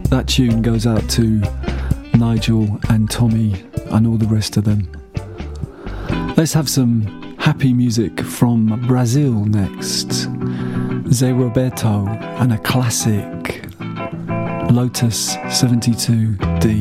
That tune goes out to Nigel and Tommy and all the rest of them. Let's have some happy music from Brazil next. Zé Roberto and a classic Lotus 72D.